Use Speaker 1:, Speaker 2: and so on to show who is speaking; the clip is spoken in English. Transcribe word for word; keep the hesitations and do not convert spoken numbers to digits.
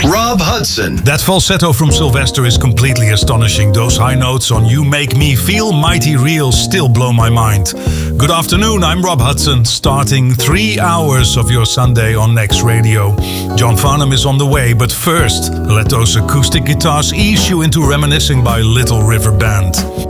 Speaker 1: Rob Hudson.
Speaker 2: That falsetto from Sylvester is completely astonishing. Those high notes on You Make Me Feel Mighty Real still blow my mind. Good afternoon, I'm Rob Hudson, starting three hours of your Sunday on Next Radio. John Farnham is on the way, but first, let those acoustic guitars ease you into reminiscing by Little River Band.